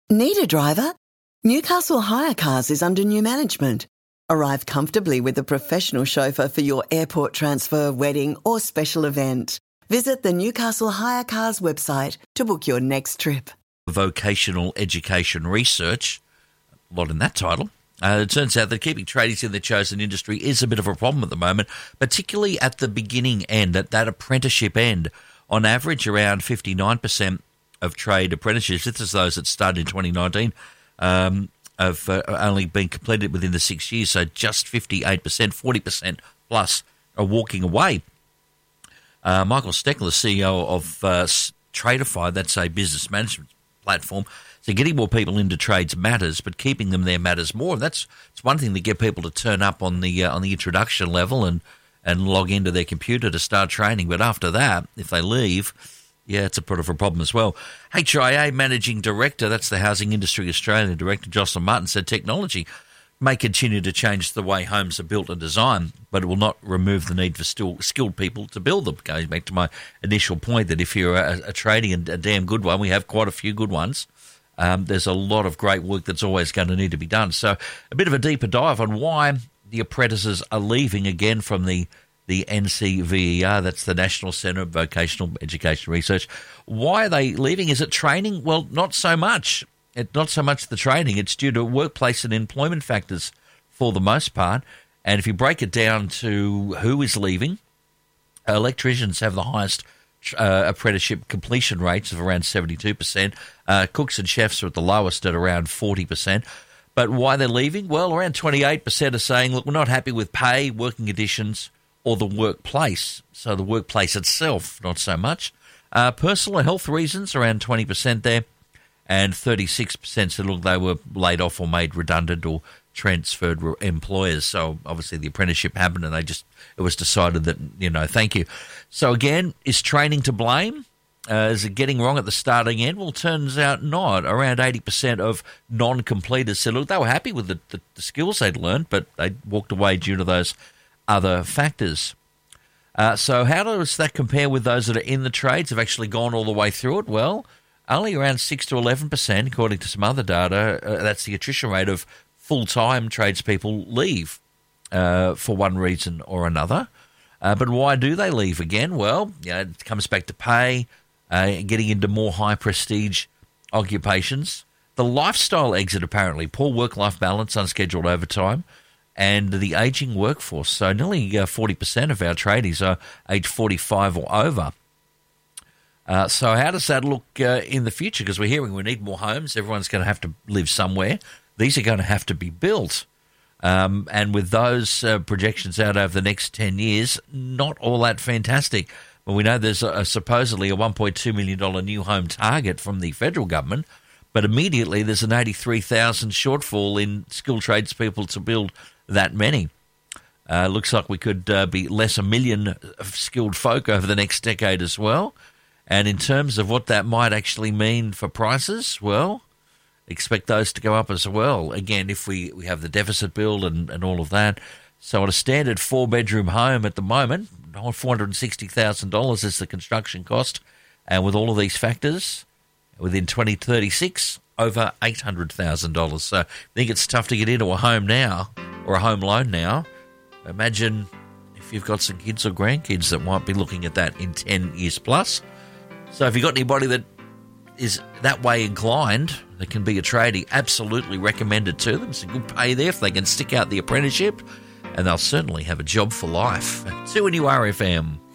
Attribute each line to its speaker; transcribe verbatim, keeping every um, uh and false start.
Speaker 1: Need a driver? Newcastle Hire Cars is under new management. Arrive comfortably with a professional chauffeur for your airport transfer, wedding or special event. Visit the Newcastle Hire Cars website to book your next trip.
Speaker 2: Vocational education research, a lot in that title. Uh, it turns out that keeping tradies in their chosen industry is a bit of a problem at the moment, particularly at the beginning end, at that apprenticeship end. On average, around fifty-nine percent of trade apprenticeships, this is those that started in twenty nineteen, um, have uh, only been completed within the six years, so just fifty-eight percent, forty percent plus are walking away. Uh, Michael Steckler, C E O of uh, Tradeify, that's a business management platform, so getting more people into trades matters, but keeping them there matters more. That's it's one thing to get people to turn up on the uh, on the introduction level and, and log into their computer to start training, but after that, if they leave, yeah, it's a bit of a problem as well. H I A Managing Director, that's the Housing Industry Australia Director, Jocelyn Martin, said technology may continue to change the way homes are built and designed, but it will not remove the need for still skilled people to build them. Going back to my initial point that if you're a, a tradie and a damn good one, we have quite a few good ones, um, there's a lot of great work that's always going to need to be done. So a bit of a deeper dive on why the apprentices are leaving again from the the N C V E R, that's the National Centre of Vocational Education Research. Why are they leaving? Is it training? Well, not so much. It, not so much the training. It's due to workplace and employment factors for the most part. And if you break it down to who is leaving, electricians have the highest uh, apprenticeship completion rates of around seventy-two percent. Uh, cooks and chefs are at the lowest at around forty percent. But why they're leaving? Well, around twenty-eight percent are saying, look, we're not happy with pay, working conditions, or the workplace. So the workplace itself, not so much. Uh, personal health reasons, around twenty percent there, and thirty-six percent said, look, they were laid off or made redundant or transferred re- employers. So obviously the apprenticeship happened and they just, it was decided that, you know, thank you. So again, is training to blame? Uh, is it getting wrong at the starting end? Well, turns out not. Around eighty percent of non-completers said, look, they were happy with the, the, the skills they'd learned, but they walked away due to those other factors. Uh, so how does that compare with those that are in the trades, have actually gone all the way through it? Well, only around six to eleven percent, according to some other data, uh, that's the attrition rate of full-time tradespeople leave uh, for one reason or another. Uh, but why do they leave again? Well, you know, it comes back to pay, uh, getting into more high-prestige occupations. The lifestyle exit, apparently, poor work-life balance, unscheduled overtime, and the ageing workforce. So nearly uh, forty percent of our tradies are age forty-five or over. Uh, so how does that look uh, in the future? Because we're hearing we need more homes. Everyone's going to have to live somewhere. These are going to have to be built. Um, and with those uh, projections out over the next ten years, not all that fantastic. Well, we know there's a, a supposedly a one point two million dollars new home target from the federal government, but immediately there's an eighty-three thousand shortfall in skilled tradespeople to build that many. Uh, looks like we could uh, be less a million skilled folk over the next decade as well. And in terms of what that might actually mean for prices, well, expect those to go up as well. Again, if we, we have the deficit build and, and all of that. So on a standard four-bedroom home at the moment, four hundred sixty thousand dollars is the construction cost. And with all of these factors, within twenty thirty-six, over eight hundred thousand dollars. So I think it's tough to get into a home now or a home loan now. Imagine if you've got some kids or grandkids that might be looking at that in ten years plus. So if you've got anybody that is that way inclined, that can be a tradie, absolutely recommend it to them. It's a good pay there if they can stick out the apprenticeship, and they'll certainly have a job for life. two N U R F M.